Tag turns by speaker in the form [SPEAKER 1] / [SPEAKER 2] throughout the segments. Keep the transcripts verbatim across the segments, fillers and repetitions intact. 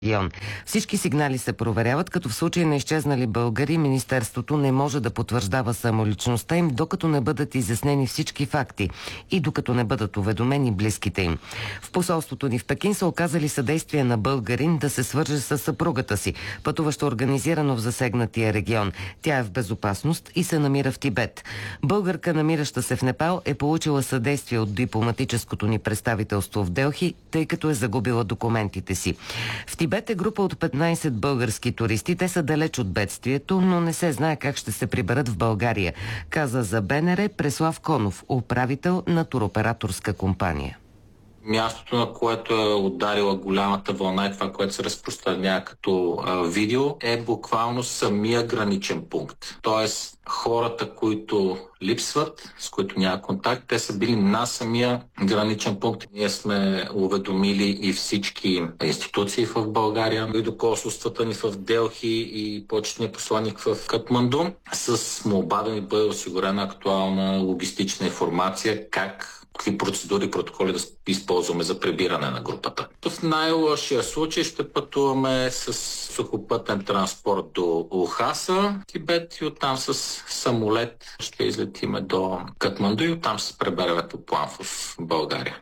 [SPEAKER 1] регион. Всички сигнали се проверяват, като в случай на изчезнали българи, Министерството не може да потвърждава самоличността им, докато не бъдат изяснени всички факти и докато не бъдат уведомени близките им. В посолството ни в Пекин са оказали съдействие на българин да се свърже с съпругата си, пътуващо организирано в засегнатия регион. Тя е в безопасност и се намира в Тибет. Българка, намираща се в Непал, е получила съдействие от дипломатическото ни представителство в Делхи, тъй като е загубила документите си. В Тибет е група от петнайсет български туристи. Те са далеч от бедствието, но не се знае как ще се приберат в България, каза за БНР Преслав Конов, управител на туроператорска компания.
[SPEAKER 2] Мястото, на което е ударила голямата вълна и това, което се разпространява като а, видео, е буквално самия граничен пункт. Тоест, хората, които липсват, с които няма контакт, те са били на самия граничен пункт. Ние сме уведомили и всички институции в България, и до консулствата ни в Делхи и почетния посланник в Катманду, с молба да ни бъде осигурена актуална логистична информация, как какви процедури и протоколи да използваме за прибиране на групата. В най-лошия случай ще пътуваме с сухопътен транспорт до Лхаса, Тибет, и оттам с самолет ще излетиме до Катманду и оттам ще се пребереме по план в България.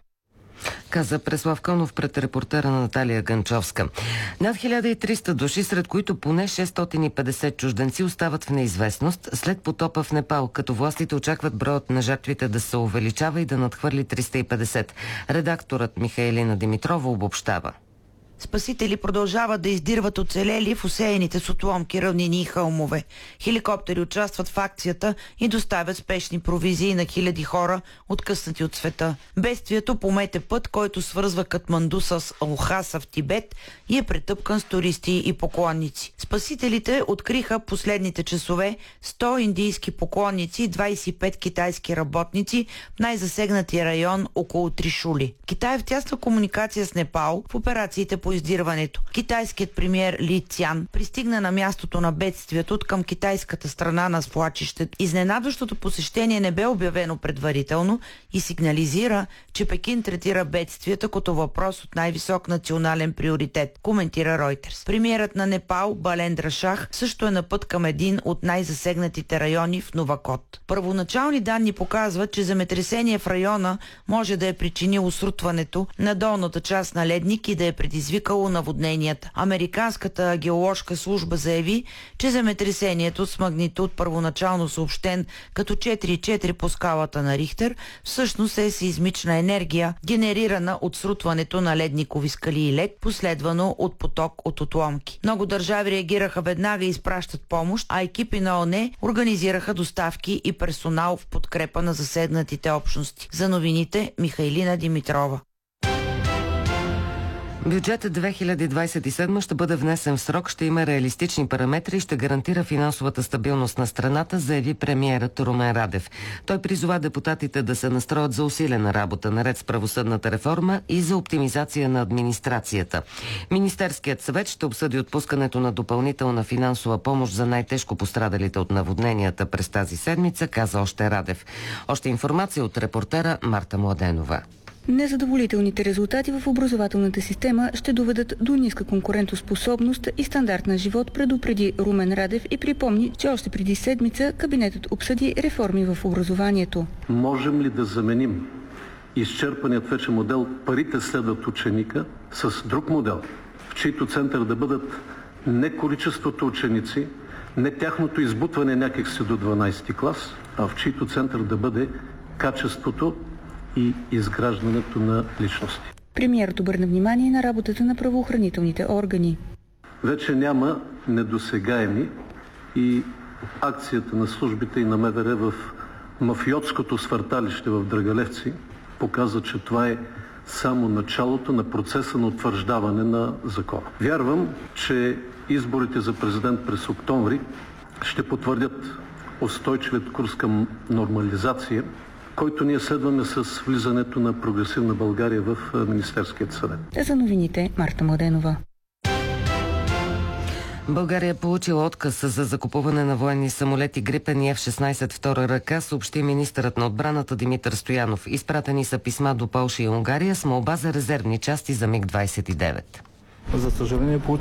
[SPEAKER 1] Каза Преслав Конов пред репортера на Наталия Ганчовска. Над хиляда и триста души, сред които поне шестстотин и петдесет чужденци, остават в неизвестност след потопа в Непал, като властите очакват броят на жертвите да се увеличава и да надхвърли триста и петдесет. Редакторът Михаелина Димитрова обобщава.
[SPEAKER 3] Спасители продължават да издирват оцелели в осеяните с отломки равнини и хълмове. Хеликоптери участват в акцията и доставят спешни провизии на хиляди хора, откъснати от света. Бедствието помете път, който свързва Катманду с Лхаса в Тибет и е претъпкан с туристи и поклонници. Спасителите откриха последните часове сто индийски поклонници и двайсет и пет китайски работници в най-засегнатия район около Тришули. Китай е в тясна комуникация с Непал в операциите по издирването. Китайският премиер Ли Цян пристигна на мястото на бедствието от към китайската страна на свлачището. Изненадващото посещение не бе обявено предварително и сигнализира, че Пекин третира бедствията като въпрос от най-висок национален приоритет, коментира Ройтерс. Премиерът на Непал Балендра Шах също е на път към един от най-засегнатите райони в Новакот. Първоначални данни показват, че земетресение в района може да е причинило срутването на долната част на ледник и да е предизвикало наводненията. Американската геоложка служба заяви, че земетресението с магнитуд, първоначално съобщен като четири цяло и четири по скалата на Рихтер, всъщност е сеизмична енергия, генерирана от срутването на ледникови скали и лед, последвано от поток от отломки. Много държави реагираха веднага и изпращат помощ, а екипи на ООН организираха доставки и персонал в подкрепа на засегнатите общности. За новините Михаелина Димитрова.
[SPEAKER 1] Бюджетът две хиляди двайсет и седма ще бъде внесен в срок, ще има реалистични параметри и ще гарантира финансовата стабилност на страната, заяви премиерът Румен Радев. Той призова депутатите да се настроят за усилена работа, наред с правосъдната реформа и за оптимизация на администрацията. Министерският съвет ще обсъди отпускането на допълнителна финансова помощ за най-тежко пострадалите от наводненията през тази седмица, каза още Радев. Още информация от репортера Марта Младенова.
[SPEAKER 4] Незадоволителните резултати в образователната система ще доведат до ниска конкурентоспособност и стандарт на живот, предупреди Румен Радев и припомни, че още преди седмица кабинетът обсъди реформи в образованието.
[SPEAKER 5] Можем ли да заменим изчерпаният вече модел парите следват ученика с друг модел, в чийто център да бъдат не количеството ученици, не тяхното избутване някакси до дванайсети клас, а в чийто център да бъде качеството и изграждането на личности.
[SPEAKER 4] Премиерът обърна внимание на работата на правоохранителните органи.
[SPEAKER 5] Вече няма недосегаеми и акцията на службите и на МВР в мафиотското свърталище в Драгалевци показва, че това е само началото на процеса на утвърждаване на закона. Вярвам, че изборите за президент през октомври ще потвърдят устойчивият курс към нормализация, който ние следваме с влизането на Прогресивна България в Министерският съвет.
[SPEAKER 4] За новините Марта Младенова.
[SPEAKER 1] България е получила отказ за закупуване на военни самолети Грипен и Еф шестнайсет втора ръка, съобщи министърът на отбраната Димитър Стоянов. Изпратени са писма до Полша и Унгария с молба за резервни части за Миг двайсет и девет.
[SPEAKER 6] За съжаление,